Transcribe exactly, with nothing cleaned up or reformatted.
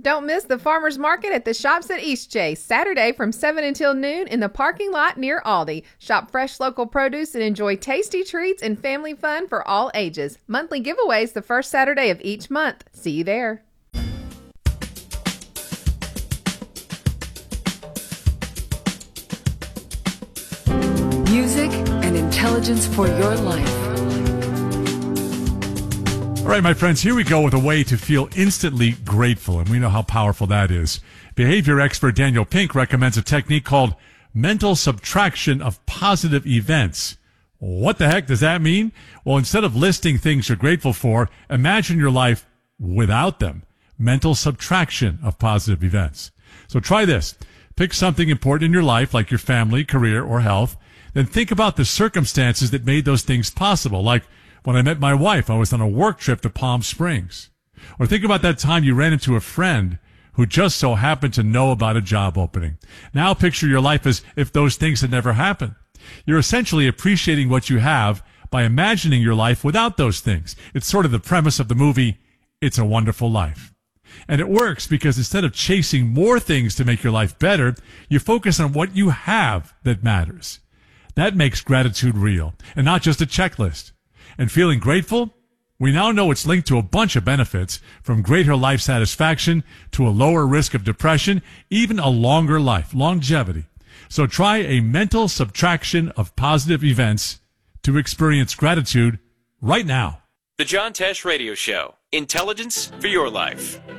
Don't miss the farmers market at the Shops at Eastchase, Saturday from seven until noon in the parking lot near Aldi. Shop fresh local produce and enjoy tasty treats and family fun for all ages. Monthly giveaways the first Saturday of each month. See you there. Music and intelligence for your life. All right, my friends, here we go with a way to feel instantly grateful, and we know how powerful that is. Behavior expert Daniel Pink recommends a technique called mental subtraction of positive events. What the heck does that mean? Well, instead of listing things you're grateful for, imagine your life without them. Mental subtraction of positive events. So try this. Pick something important in your life, like your family, career, or health. Then think about the circumstances that made those things possible, like when I met my wife, I was on a work trip to Palm Springs. Or think about that time you ran into a friend who just so happened to know about a job opening. Now picture your life as if those things had never happened. You're essentially appreciating what you have by imagining your life without those things. It's sort of the premise of the movie, It's a Wonderful Life. And it works because instead of chasing more things to make your life better, you focus on what you have that matters. That makes gratitude real, and not just a checklist. And feeling grateful? We now know it's linked to a bunch of benefits, from greater life satisfaction to a lower risk of depression, even a longer life, longevity. So try a mental subtraction of positive events to experience gratitude right now. The John Tesh Radio Show. Intelligence for your life.